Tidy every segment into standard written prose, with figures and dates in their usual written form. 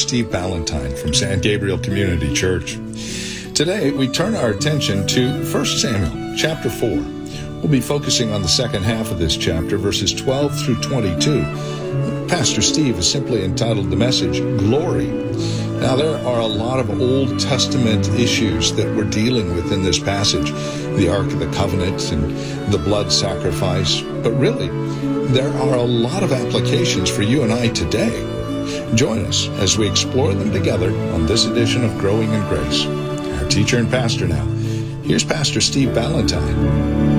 Steve Ballantyne from San Gabriel Community Church. Today, we turn our attention to 1 Samuel chapter 4. We'll be focusing on the second half of this chapter, verses 12 through 22. Pastor Steve has simply entitled the message, Glory. Now, there are a lot of Old Testament issues that we're dealing with in this passage, the Ark of the Covenant and the blood sacrifice, but really, there are a lot of applications for you and I today. Join us as we explore them together on this edition of Growing in Grace. Our teacher and pastor now, here's Pastor Steve Ballantyne.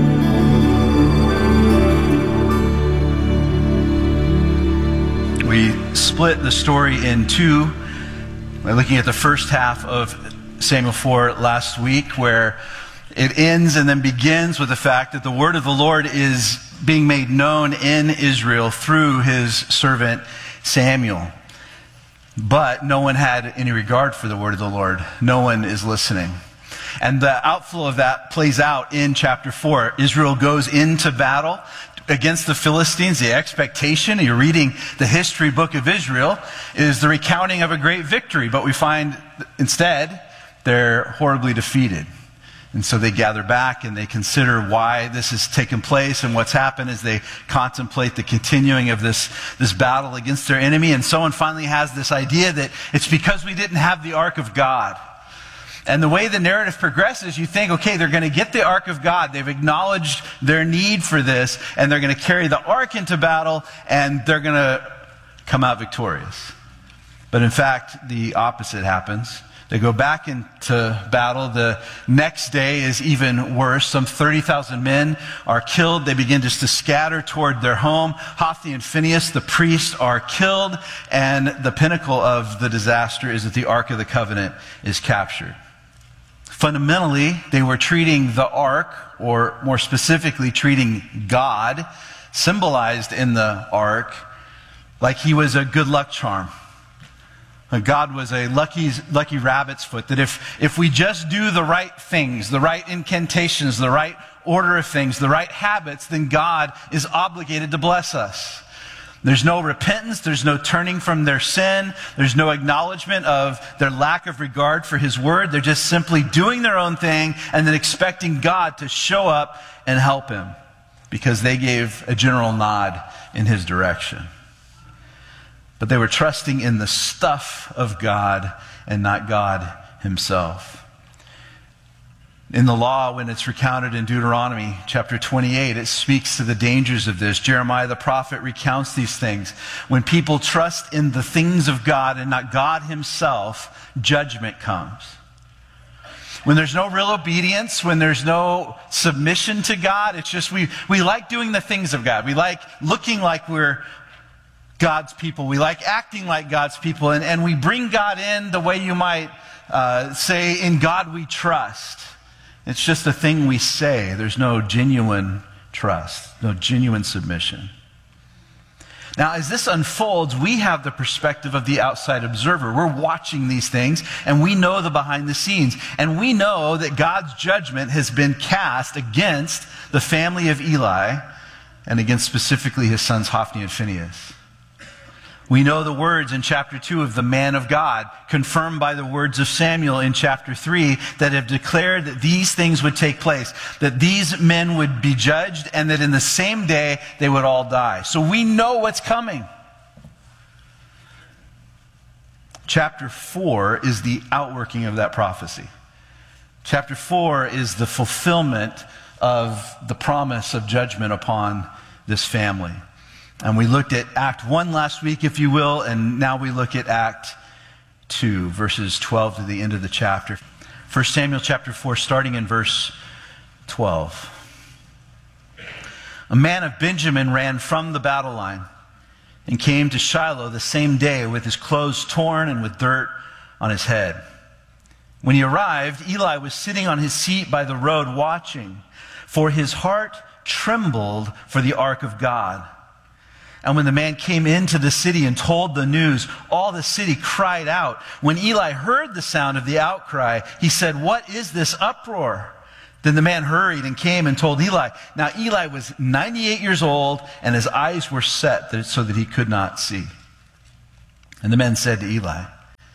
We split the story in two by looking at the first half of Samuel 4 last week, where it ends and then begins with the fact that the word of the Lord is being made known in Israel through his servant Samuel. But no one had any regard for the word of the Lord. No one is listening. And the outflow of that plays out in chapter 4. Israel goes into battle against the Philistines. The expectation, you're reading the history book of Israel, is the recounting of a great victory. But we find instead they're horribly defeated. And so they gather back and they consider why this has taken place and what's happened as they contemplate the continuing of this battle against their enemy. And someone finally has this idea that it's because we didn't have the Ark of God. And the way the narrative progresses, you think, okay, they're going to get the Ark of God. They've acknowledged their need for this, and they're going to carry the Ark into battle, and they're going to come out victorious. But in fact, the opposite happens. They go back into battle. The next day is even worse. Some 30,000 men are killed. They begin just to scatter toward their home. Hophni and Phinehas, the priests, are killed. And the pinnacle of the disaster is that the Ark of the Covenant is captured. Fundamentally, they were treating the Ark, or more specifically, treating God, symbolized in the Ark, like he was a good luck charm. God was a lucky rabbit's foot, that if we just do the right things, the right incantations, the right order of things, the right habits, then God is obligated to bless us. There's no repentance, there's no turning from their sin, there's no acknowledgement of their lack of regard for his word. They're just simply doing their own thing and then expecting God to show up and help him because they gave a general nod in his direction. But they were trusting in the stuff of God and not God himself. In the law, when it's recounted in Deuteronomy chapter 28, it speaks to the dangers of this. Jeremiah the prophet recounts these things. When people trust in the things of God and not God himself, judgment comes. When there's no real obedience, when there's no submission to God, it's just we like doing the things of God. We like looking like we're God's people. We like acting like God's people, and we bring God in the way you might say, in God we trust. It's just a thing we say. There's no genuine trust, no genuine submission. Now, as this unfolds, we have the perspective of the outside observer. We're watching these things, and we know the behind the scenes. And we know that God's judgment has been cast against the family of Eli and against specifically his sons Hophni and Phinehas. We know the words in chapter 2 of the man of God, confirmed by the words of Samuel in chapter 3, that have declared that these things would take place, that these men would be judged, and that in the same day they would all die. So we know what's coming. Chapter 4 is the outworking of that prophecy. Chapter 4 is the fulfillment of the promise of judgment upon this family. And we looked at Act 1 last week, if you will, and now we look at Act 2, verses 12 to the end of the chapter. 1 Samuel chapter 4, starting in verse 12. A man of Benjamin ran from the battle line and came to Shiloh the same day with his clothes torn and with dirt on his head. When he arrived, Eli was sitting on his seat by the road watching, for his heart trembled for the ark of God. And when the man came into the city and told the news, all the city cried out. When Eli heard the sound of the outcry, he said, "What is this uproar?" Then the man hurried and came and told Eli. Now Eli was 98 years old, and his eyes were set so that he could not see. And the men said to Eli,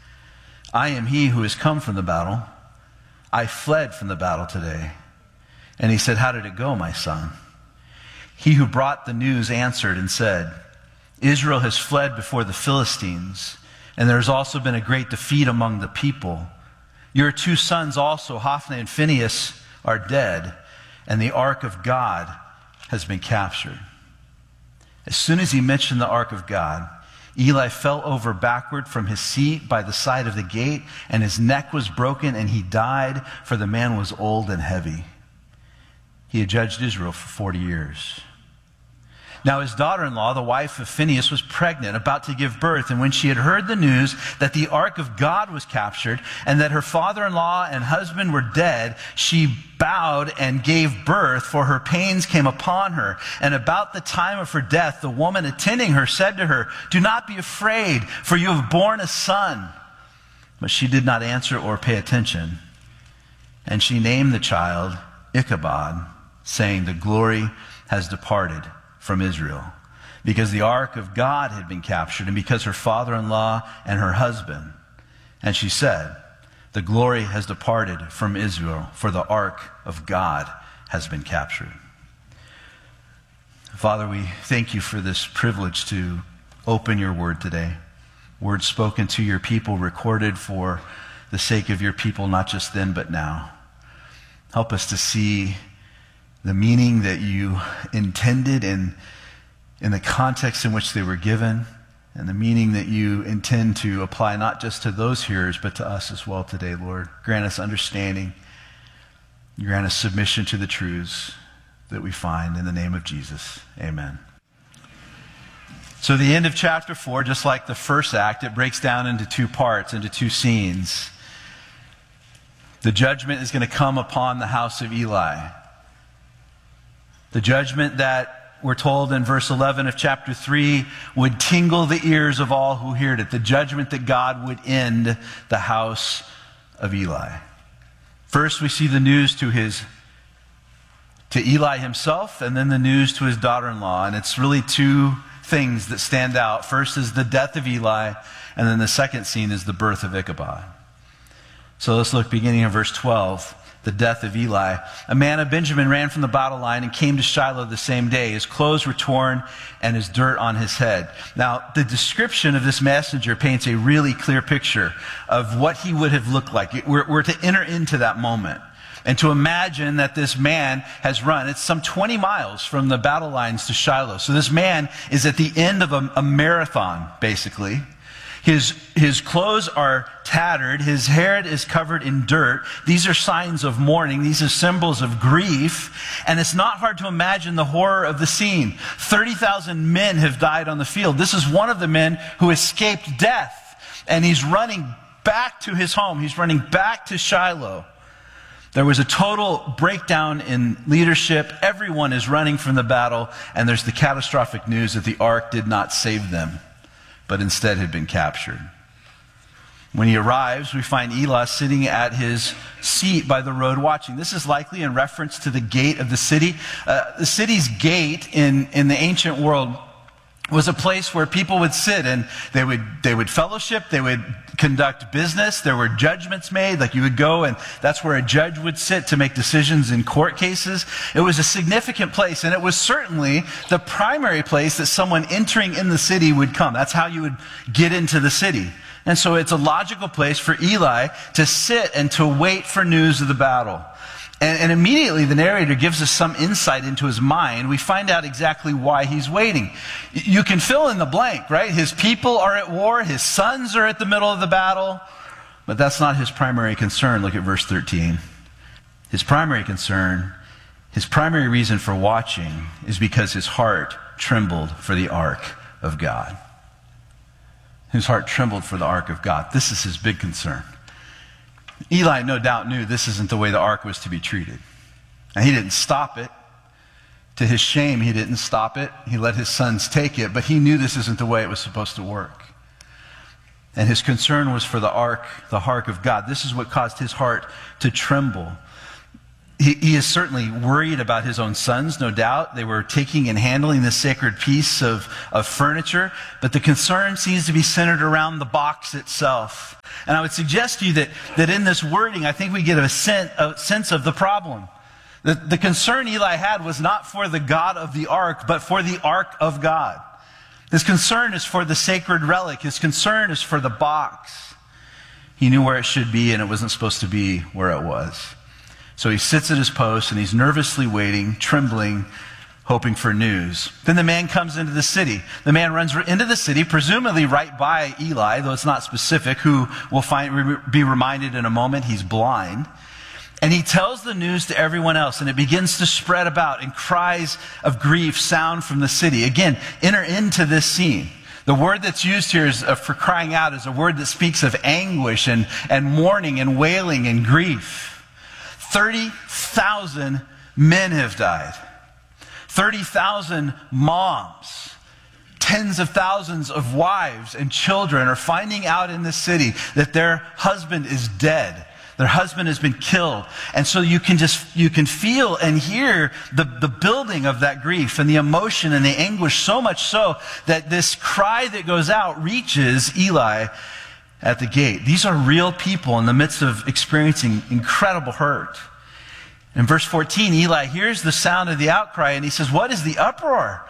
I am he who has come from the battle. I fled from the battle today." And he said, "How did it go, my son?" He who brought the news answered and said, "Israel has fled before the Philistines, and there has also been a great defeat among the people. Your 2 sons also, Hophni and Phinehas, are dead, and the ark of God has been captured." As soon as he mentioned the ark of God, Eli fell over backward from his seat by the side of the gate, and his neck was broken, and he died, for the man was old and heavy. He had judged Israel for 40 years. Now his daughter-in-law, the wife of Phinehas, was pregnant, about to give birth. And when she had heard the news that the ark of God was captured and that her father-in-law and husband were dead, she bowed and gave birth, for her pains came upon her. And about the time of her death, the woman attending her said to her, "Do not be afraid, for you have borne a son." But she did not answer or pay attention. And she named the child Ichabod, saying, "The glory has departed from Israel," because the ark of God had been captured, and because her father-in-law and her husband. And she said, "The glory has departed from Israel, for the ark of God has been captured." Father, we thank you for this privilege to open your word today. Words spoken to your people, recorded for the sake of your people, not just then but now. Help us to see the meaning that you intended in the context in which they were given, and the meaning that you intend to apply not just to those hearers, but to us as well today, Lord. Grant us understanding. Grant us submission to the truths that we find in the name of Jesus. Amen. So the end of chapter 4, just like the first act, it breaks down into 2 parts, into 2 scenes. The judgment is going to come upon the house of Eli. The judgment that we're told in verse 11 of chapter 3 would tingle the ears of all who heard it. The judgment that God would end the house of Eli. First, we see the news to Eli himself, and then the news to his daughter-in-law. And it's really 2 things that stand out. First is the death of Eli, and then the second scene is the birth of Ichabod. So let's look beginning in verse 12. The death of Eli. "A man of Benjamin ran from the battle line and came to Shiloh the same day. His clothes were torn and his dirt on his head." Now, the description of this messenger paints a really clear picture of what he would have looked like. We're to enter into that moment and to imagine that this man has run. It's some 20 miles from the battle lines to Shiloh. So this man is at the end of a marathon, basically. His clothes are tattered. His hair is covered in dirt. These are signs of mourning. These are symbols of grief. And it's not hard to imagine the horror of the scene. 30,000 men have died on the field. This is one of the men who escaped death. And he's running back to his home. He's running back to Shiloh. There was a total breakdown in leadership. Everyone is running from the battle. And there's the catastrophic news that the ark did not save them, but instead had been captured. When he arrives, we find Eli sitting at his seat by the road watching. This is likely in reference to the gate of the city. The city's gate in the ancient world was a place where people would sit and they would fellowship, they would conduct business, there were judgments made, like you would go and that's where a judge would sit to make decisions in court cases. It was a significant place, and it was certainly the primary place that someone entering in the city would come. That's how you would get into the city. And so it's a logical place for Eli to sit and to wait for news of the battle. And immediately the narrator gives us some insight into his mind. We find out exactly why he's waiting. You can fill in the blank, right? His people are at war. His sons are at the middle of the battle. But that's not his primary concern. Look at verse 13. His primary concern, his primary reason for watching is because his heart trembled for the ark of God. His heart trembled for the ark of God. This is his big concern. Eli no doubt knew this isn't the way the ark was to be treated. And he didn't stop it. To his shame, he didn't stop it. He let his sons take it, but he knew this isn't the way it was supposed to work. And his concern was for the ark of God. This is what caused his heart to tremble. He is certainly worried about his own sons, no doubt. They were taking and handling this sacred piece of furniture, but the concern seems to be centered around the box itself. And I would suggest to you that in this wording, I think we get a sense of the problem. The concern Eli had was not for the God of the ark, but for the ark of God. His concern is for the sacred relic. His concern is for the box. He knew where it should be, and it wasn't supposed to be where it was. So he sits at his post, and he's nervously waiting, trembling, hoping for news. Then the man comes into the city. The man runs into the city, presumably right by Eli, though it's not specific, who will be reminded in a moment he's blind. And he tells the news to everyone else, and it begins to spread about, and cries of grief sound from the city. Again, enter into this scene. The word that's used here is, for crying out is a word that speaks of anguish and mourning and wailing and grief. 30,000 men have died. 30,000 moms. Tens of thousands of wives and children are finding out in this city that their husband is dead. Their husband has been killed. And so you can feel and hear the building of that grief and the emotion and the anguish, so much so that this cry that goes out reaches Eli at the gate. These are real people in the midst of experiencing incredible hurt. In verse 14, Eli hears the sound of the outcry and he says, "What is the uproar?"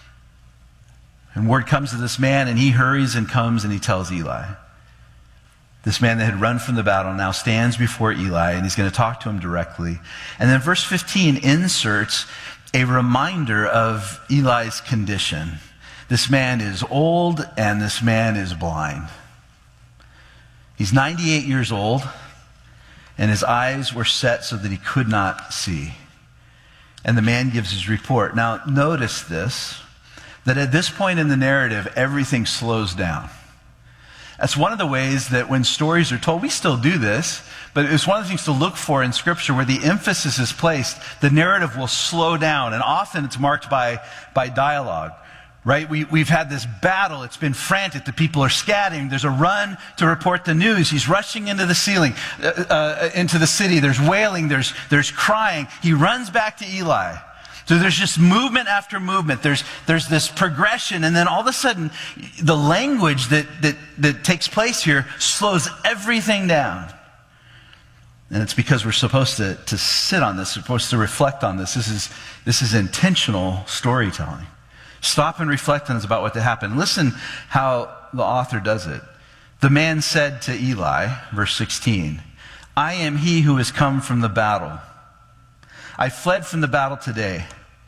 And word comes to this man, and he hurries and comes and he tells Eli. This man that had run from the battle now stands before Eli, and he's going to talk to him directly. And then verse 15 inserts a reminder of Eli's condition. This man is old, and this man is blind. He's 98 years old, and his eyes were set so that he could not see. And the man gives his report. Now, notice this, that at this point in the narrative, everything slows down. That's one of the ways that when stories are told, we still do this, but it's one of the things to look for in Scripture where the emphasis is placed, the narrative will slow down, and often it's marked by dialogue, right? We've had this battle, it's been frantic, the people are scattering, there's a run to report the news, he's rushing into the city, there's wailing, there's crying, he runs back to Eli. So there's just movement after movement. There's this progression, and then all of a sudden, the language that takes place here slows everything down. And it's because we're supposed to sit on this, we're supposed to reflect on this. This is intentional storytelling. Stop and reflect on this about what happened. Listen how the author does it. The man said to Eli, verse 16, "I am he who has come from the battle. I fled from the battle today."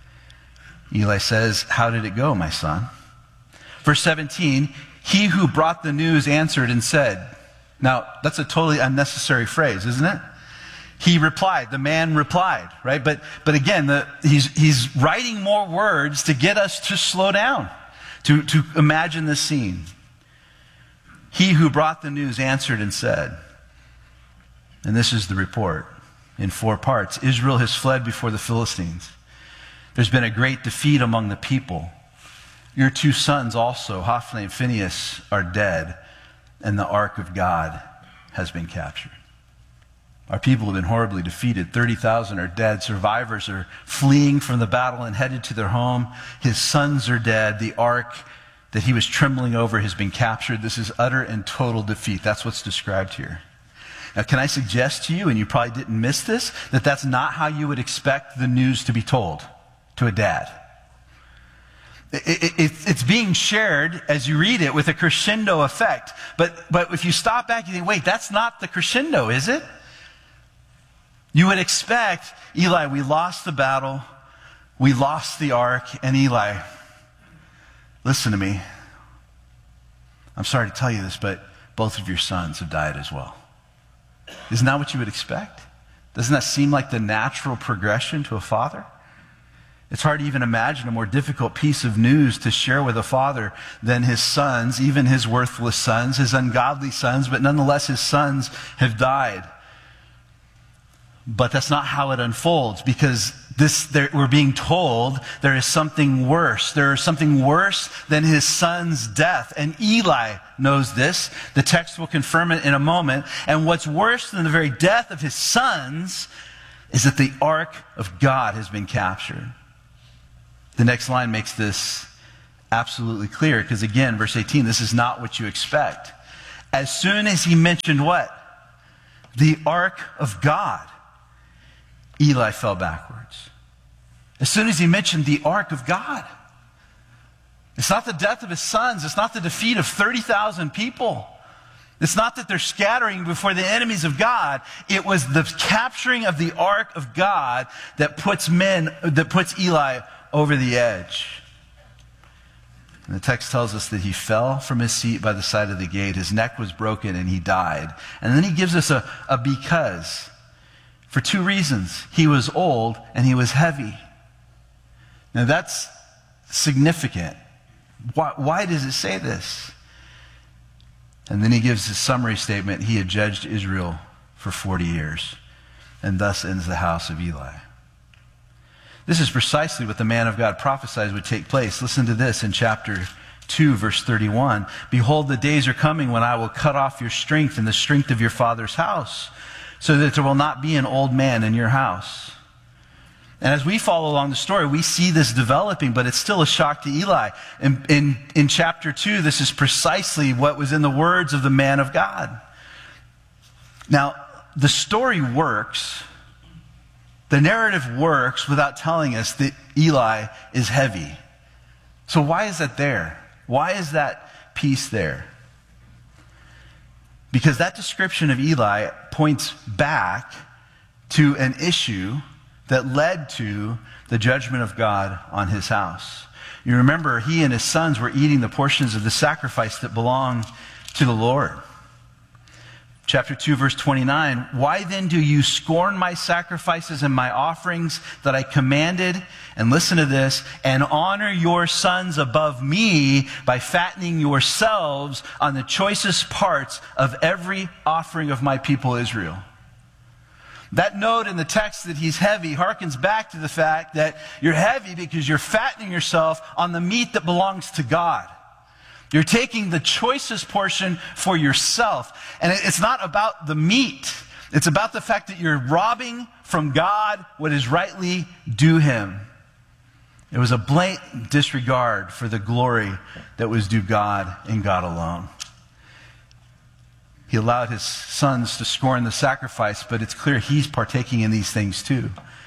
Eli says, "How did it go, my son?" Verse 17, "He who brought the news answered and said." Now, that's a totally unnecessary phrase, isn't it? He replied, the man replied, right? But again, he's writing more words to get us to slow down, to imagine this scene. He who brought the news answered and said, and this is the report in 4 parts. Israel has fled before the Philistines. There's been a great defeat among the people. Your 2 sons also, Hophni and Phinehas, are dead, and the ark of God has been captured. Our people have been horribly defeated. 30,000 are dead. Survivors are fleeing from the battle and headed to their home. His sons are dead. The ark that he was trembling over has been captured. This is utter and total defeat. That's what's described here. Now, can I suggest to you, and you probably didn't miss this, that that's not how you would expect the news to be told to a dad. It's being shared as you read it with a crescendo effect. But if you stop back, you think, wait, that's not the crescendo, is it? You would expect, Eli, we lost the battle, we lost the ark, and Eli, listen to me. I'm sorry to tell you this, but both of your sons have died as well. Isn't that what you would expect? Doesn't that seem like the natural progression to a father? It's hard to even imagine a more difficult piece of news to share with a father than his sons, even his worthless sons, his ungodly sons, but nonetheless his sons have died. But that's not how it unfolds, because we're being told there is something worse. There is something worse than his son's death. And Eli knows this. The text will confirm it in a moment. And what's worse than the very death of his sons is that the ark of God has been captured. The next line makes this absolutely clear, because again, verse 18, this is not what you expect. As soon as he mentioned what? The ark of God, Eli fell backwards. As soon as he mentioned the ark of God. It's not the death of his sons. It's not the defeat of 30,000 people. It's not that they're scattering before the enemies of God. It was the capturing of the ark of God that puts Eli over the edge. And the text tells us that he fell from his seat by the side of the gate. His neck was broken and he died. And then he gives us a because. For two reasons. He was old and he was heavy. Now that's significant. Why does it say this? And then he gives his summary statement. He had judged Israel for 40 years. And thus ends the house of Eli. This is precisely what the man of God prophesied would take place. Listen to this in chapter 2, verse 31. Behold, the days are coming when I will cut off your strength and the strength of your father's house, so that there will not be an old man in your house. And as we follow along the story, we see this developing, but it's still a shock to Eli. In chapter 2, this is precisely what was in the words of the man of God. Now, the story works, the narrative works without telling us that Eli is heavy. So why is that there? Why is that piece there? Because that description of Eli points back to an issue that led to the judgment of God on his house. You remember, he and his sons were eating the portions of the sacrifice that belonged to the Lord. Chapter 2, verse 29, why then do you scorn my sacrifices and my offerings that I commanded? And listen to this, and honor your sons above me by fattening yourselves on the choicest parts of every offering of my people Israel. That note in the text that he's heavy harkens back to the fact that you're heavy because you're fattening yourself on the meat that belongs to God. You're taking the choicest portion for yourself. And it's not about the meat. It's about the fact that you're robbing from God what is rightly due him. It was a blatant disregard for the glory that was due God and God alone. He allowed his sons to scorn the sacrifice, but it's clear he's partaking in these things too.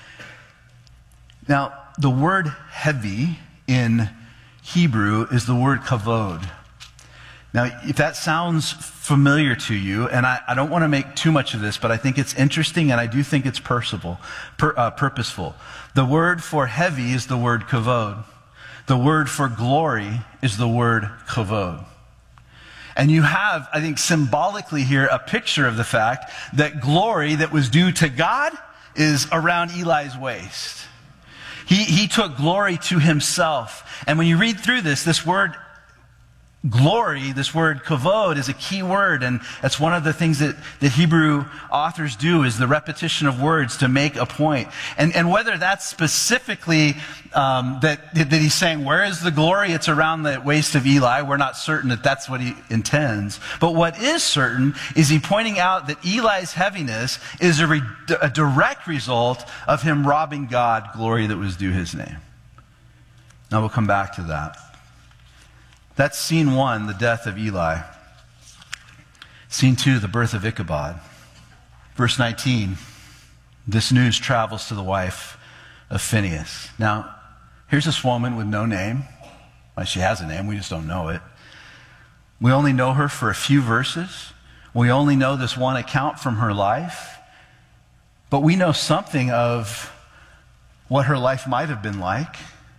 Now, the word heavy in Hebrew is the word kavod. Now, if that sounds familiar to you, and I don't want to make too much of this, but I think it's interesting and I do think it's purposeful. The word for heavy is the word kavod. The word for glory is the word kavod. And you have, I think, symbolically here a picture of the fact that glory that was due to God is around Eli's waist. He took glory to himself. And when you read through this word glory, this word kavod, is a key word, and that's one of the things that Hebrew authors do, is the repetition of words to make a point. And whether that's specifically that he's saying, where is the glory? It's around the waist of Eli. We're not certain that that's what he intends. But what is certain is he pointing out that Eli's heaviness is a direct result of him robbing God glory that was due his name. Now we'll come back to that. That's scene 1, the death of Eli. Scene 2, the birth of Ichabod. Verse 19, this news travels to the wife of Phinehas. Now, here's this woman with no name. Well, she has a name, we just don't know it. We only know her for a few verses. We only know this one account from her life. But we know something of what her life might have been like.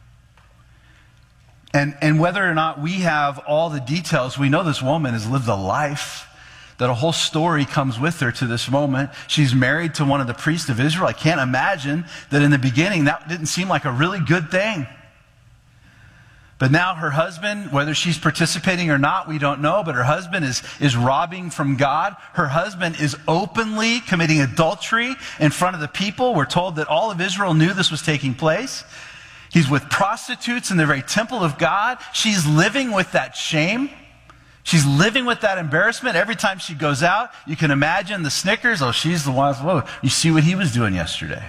And whether or not we have all the details, we know this woman has lived a life, that a whole story comes with her to this moment. She's married to one of the priests of Israel. I can't imagine that in the beginning that didn't seem like a really good thing. But now her husband, whether she's participating or not, we don't know, but her husband is robbing from God. Her husband is openly committing adultery in front of the people. We're told that all of Israel knew this was taking place. He's with prostitutes in the very temple of God. She's living with that shame. She's living with that embarrassment. Every time she goes out, you can imagine the snickers. Oh, she's the one. Whoa, you see what he was doing yesterday.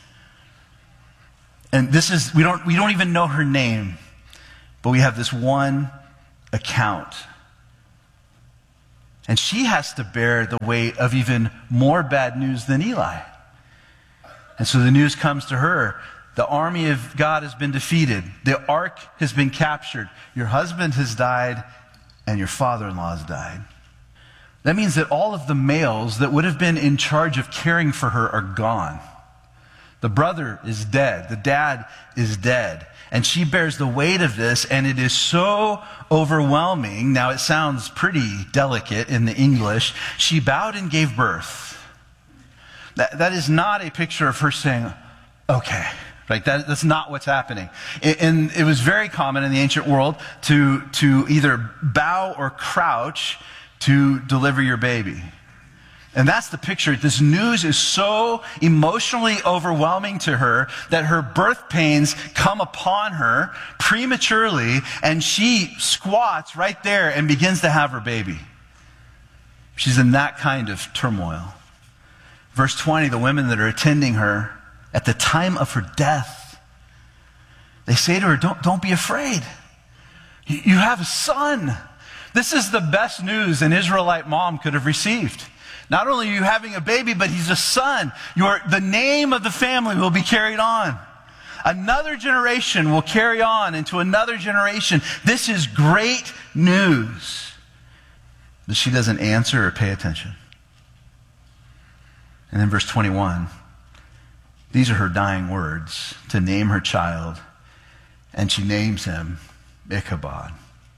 And this is, we don't even know her name, but we have this one account. And she has to bear the weight of even more bad news than Eli. And so the news comes to her. The army of God has been defeated. The ark has been captured. Your husband has died, and your father-in-law has died. That means that all of the males that would have been in charge of caring for her are gone. The brother is dead. The dad is dead. And she bears the weight of this, and it is so overwhelming. Now, it sounds pretty delicate in the English. She bowed and gave birth. That is not a picture of her saying, okay. Right? That's not what's happening. And it was very common in the ancient world to either bow or crouch to deliver your baby. And that's the picture. This news is so emotionally overwhelming to her that her birth pains come upon her prematurely, and she squats right there and begins to have her baby. She's in that kind of turmoil. Verse 20, the women that are attending her at the time of her death, they say to her, don't be afraid. You have a son. This is the best news an Israelite mom could have received. Not only are you having a baby, but he's a son. The name of the family will be carried on. Another generation will carry on into another generation. This is great news. But she doesn't answer or pay attention. And then verse 21, these are her dying words to name her child. And she names him Ichabod.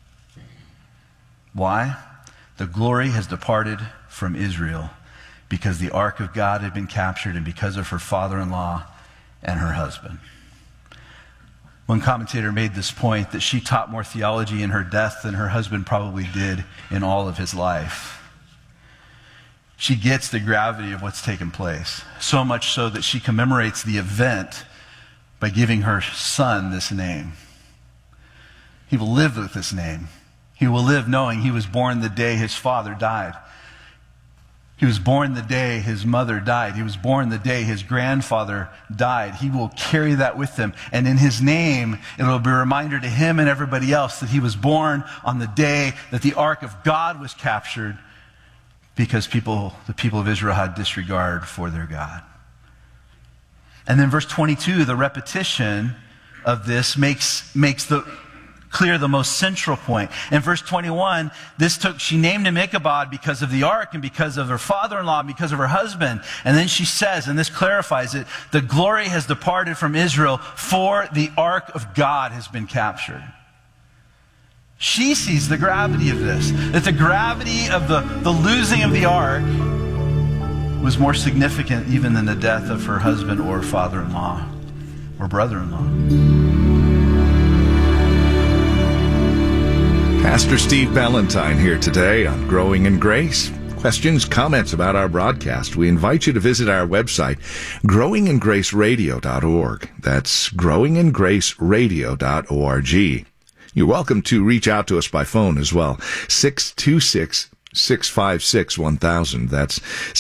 Why? The glory has departed from Israel because the ark of God had been captured and because of her father-in-law and her husband. One commentator made this point that she taught more theology in her death than her husband probably did in all of his life. She gets the gravity of what's taken place, so much so that she commemorates the event by giving her son this name. He will live with this name. He will live knowing he was born the day his father died. He was born the day his mother died. He was born the day his grandfather died. He will carry that with him. And in his name, it will be a reminder to him and everybody else that he was born on the day that the ark of God was captured because the people of Israel had disregard for their God. And then verse 22, the repetition of this makes clear the most central point. In verse 21, she named him Ichabod because of the ark and because of her father-in-law and because of her husband. And then she says, and this clarifies it, the glory has departed from Israel, for the ark of God has been captured. She sees the gravity of this, that the gravity of the losing of the ark was more significant even than the death of her husband or father-in-law or brother-in-law. Pastor Steve Ballantyne here today on Growing in Grace. Questions, comments about our broadcast, we invite you to visit our website, growingingraceradio.org. That's growingingraceradio.org. You're welcome to reach out to us by phone as well. 626-656-1000. That's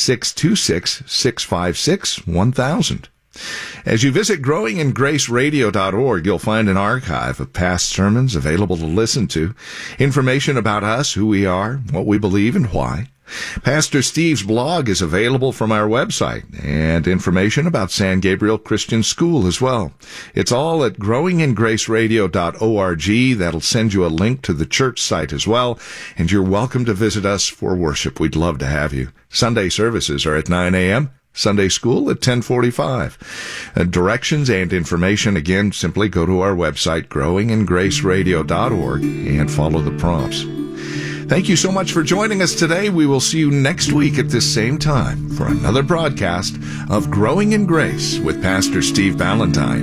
626-656-1000. As you visit growingingraceradio.org, you'll find an archive of past sermons available to listen to, information about us, who we are, what we believe, and why. Pastor Steve's blog is available from our website, and information about San Gabriel Christian School as well. It's all at growingingraceradio.org. That'll send you a link to the church site as well, and you're welcome to visit us for worship. We'd love to have you. Sunday services are at 9 a.m., Sunday school at 10:45. Directions and information, again, simply go to our website, growingingraceradio.org, and follow the prompts. Thank you so much for joining us today. We will see you next week at this same time for another broadcast of Growing in Grace with Pastor Steve Ballantyne.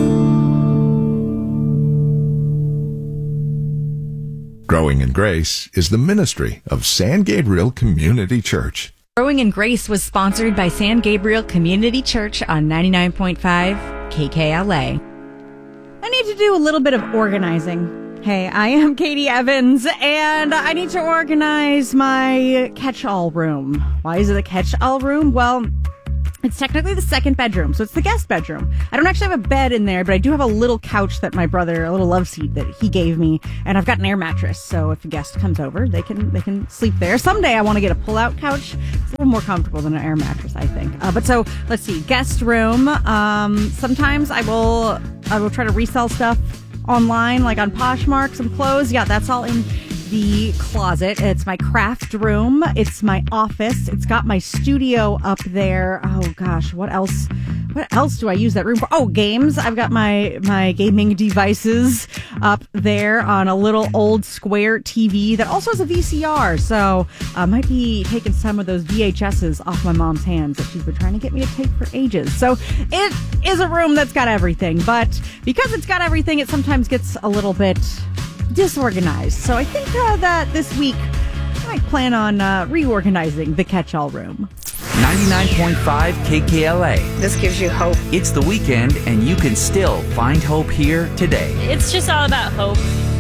Growing in Grace is the ministry of San Gabriel Community Church. Growing in Grace was sponsored by San Gabriel Community Church on 99.5 KKLA. I need to do a little bit of organizing. Hey, I am Katie Evans, and I need to organize my catch-all room. Why is it a catch-all room? Well, It's technically the second bedroom, so it's the guest bedroom. I don't actually have a bed in there, but I do have a little couch that my brother, a little love seat that he gave me, and I've got an air mattress, so if a guest comes over, they can sleep there. Someday I want to get a pull-out couch. It's a little more comfortable than an air mattress, I think. But so, let's see, guest room. Sometimes I will try to resell stuff online, like on Poshmark, some clothes. Yeah, that's all in the closet. It's my craft room. It's my office. It's got my studio up there. Oh gosh, what else do I use that room for? Oh, games. I've got my gaming devices up there on a little old square TV that also has a VCR. So I might be taking some of those VHSs off my mom's hands that she's been trying to get me to take for ages. So it is a room that's got everything, but because it's got everything, it sometimes gets a little bit disorganized. So I think that this week I might plan on reorganizing the catch-all room. 99.5 KKLA. This gives you hope. It's the weekend, and you can still find hope here today. It's just all about hope.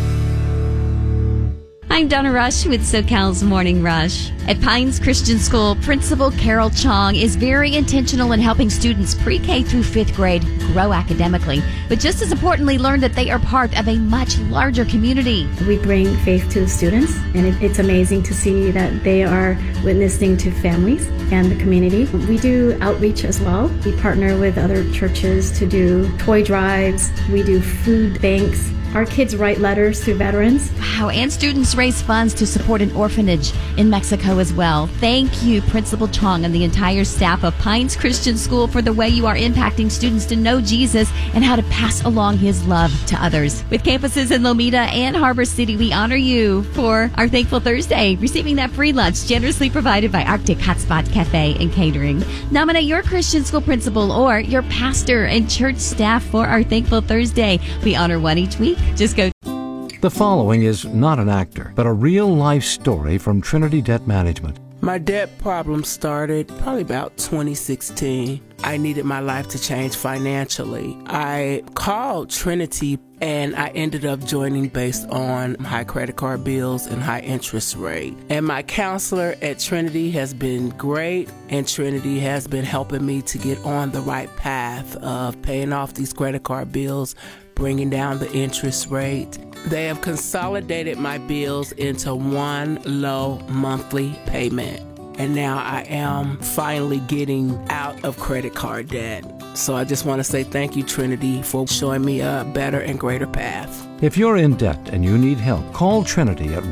I'm Donna Rush with SoCal's Morning Rush. At Pines Christian School, Principal Carol Chong is very intentional in helping students pre-K through 5th grade grow academically, but just as importantly, learn that they are part of a much larger community. We bring faith to the students, and it's amazing to see that they are witnessing to families and the community. We do outreach as well. We partner with other churches to do toy drives. We do food banks. Our kids write letters to veterans. Wow, and students raise funds to support an orphanage in Mexico as well. Thank you, Principal Chong and the entire staff of Pines Christian School for the way you are impacting students to know Jesus and how to pass along his love to others. With campuses in Lomita and Harbor City, we honor you for our Thankful Thursday, receiving that free lunch generously provided by Arctic Hotspot Cafe and Catering. Nominate your Christian school principal or your pastor and church staff for our Thankful Thursday. We honor one each week. Just go. The following is not an actor, but a real-life story from Trinity Debt Management. My debt problem started probably about 2016. I needed my life to change financially. I called Trinity and I ended up joining based on high credit card bills and high interest rate. And my counselor at Trinity has been great, and Trinity has been helping me to get on the right path of paying off these credit card bills, bringing down the interest rate. They have consolidated my bills into one low monthly payment. And now I am finally getting out of credit card debt. So I just want to say thank you, Trinity, for showing me a better and greater path. If you're in debt and you need help, call Trinity at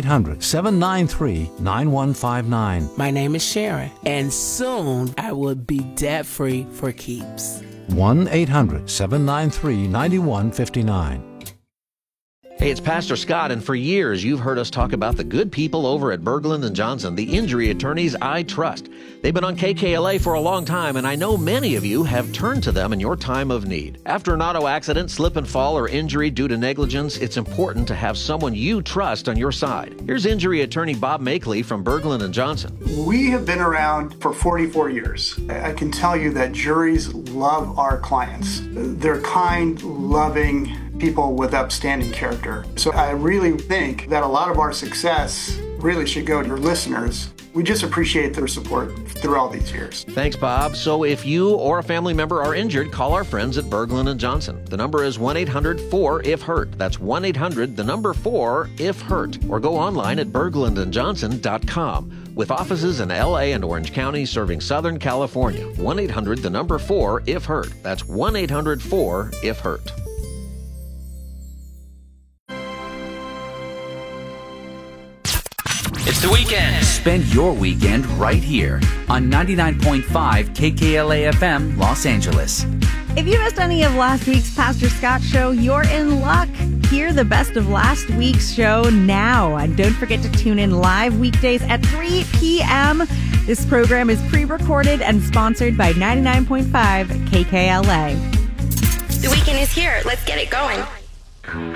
1-800-793-9159. My name is Sharon, and soon I will be debt-free for keeps. 1-800-793-9159. Hey, it's Pastor Scott, and for years you've heard us talk about the good people over at Berglund & Johnson, the injury attorneys I trust. They've been on KKLA for a long time, and I know many of you have turned to them in your time of need. After an auto accident, slip and fall, or injury due to negligence, it's important to have someone you trust on your side. Here's injury attorney Bob Makeley from Berglund & Johnson. We have been around for 44 years. I can tell you that juries love our clients. They're kind, loving people with upstanding character. So I really think that a lot of our success really should go to your listeners. We just appreciate their support through all these years. Thanks, Bob. So if you or a family member are injured, call our friends at Berglund & Johnson. The number is 1-800-4-IF-HURT. That's 1-800-4-IF-HURT. Or go online at berglundandjohnson.com. With offices in LA and Orange County serving Southern California. 1-800-4-IF-HURT. That's 1-800-4-IF-HURT. It's the weekend. Spend your weekend right here on 99.5 KKLA FM, Los Angeles. If you missed any of last week's Pastor Scott show, you're in luck. Hear the best of last week's show now. And don't forget to tune in live weekdays at 3 p.m. This program is pre-recorded and sponsored by 99.5 KKLA. The weekend is here. Let's get it going.